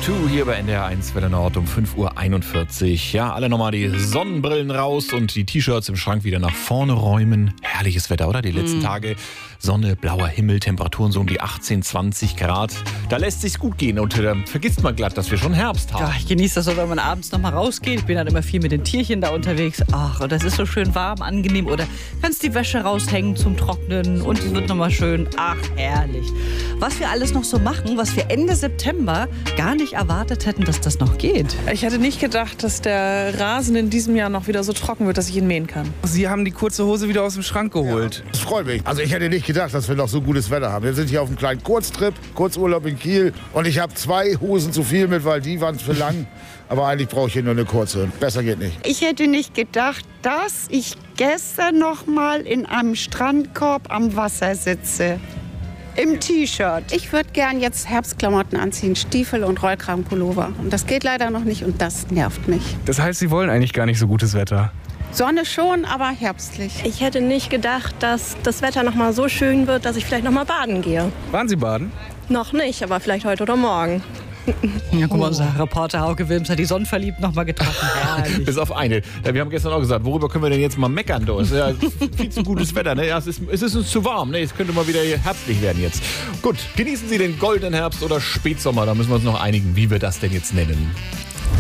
2 hier bei NDR 1 Welle Nord um 5:41 Uhr. Ja, alle nochmal die Sonnenbrillen raus und die T-Shirts im Schrank wieder nach vorne räumen. Herrliches Wetter, oder? Die letzten Tage Sonne, blauer Himmel, Temperaturen so um die 18, 20 Grad. Da lässt sich's gut gehen und vergisst man glatt, dass wir schon Herbst haben. Ja, ich genieße das so, wenn man abends noch mal rausgeht. Ich bin dann immer viel mit den Tierchen da unterwegs. Ach, und das ist so schön warm, angenehm. Oder kannst die Wäsche raushängen zum Trocknen und es wird noch mal schön. Ach, herrlich. Was wir alles noch so machen, was wir Ende September gar nicht erwartet hätten, dass das noch geht. Ich hätte nicht gedacht, dass der Rasen in diesem Jahr noch wieder so trocken wird, dass ich ihn mähen kann. Sie haben die kurze Hose wieder aus dem Schrank geholt. Das freut mich. Also ich hätte nicht gedacht, dass wir noch so gutes Wetter haben. Wir sind hier auf einem kleinen Kurztrip, Kurzurlaub in Kiel. Und ich habe 2 Hosen zu viel mit, weil die waren zu lang. Aber eigentlich brauche ich hier nur eine kurze. Besser geht nicht. Ich hätte nicht gedacht, dass ich gestern noch mal in einem Strandkorb am Wasser sitze. Im T-Shirt. Ich würde gern jetzt Herbstklamotten anziehen, Stiefel und Rollkragenpullover. Und das geht leider noch nicht und das nervt mich. Das heißt, Sie wollen eigentlich gar nicht so gutes Wetter. Sonne schon, aber herbstlich. Ich hätte nicht gedacht, dass das Wetter noch mal so schön wird, dass ich vielleicht noch mal baden gehe. Waren Sie baden? Noch nicht, aber vielleicht heute oder morgen. Ja, guck mal, unser Reporter Hauke Wilms hat die Sonnenverliebt noch mal getroffen. Herrlich. Bis auf eine. Ja, wir haben gestern auch gesagt, worüber können wir denn jetzt mal meckern? Es ist ja viel zu gutes Wetter. Ne? Ja, es ist uns zu warm. Ne? Es könnte mal wieder herbstlich werden jetzt. Gut, genießen Sie den goldenen Herbst oder Spätsommer. Da müssen wir uns noch einigen, wie wir das denn jetzt nennen.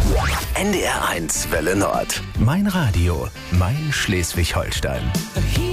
NDR 1 Welle Nord. Mein Radio, mein Schleswig-Holstein.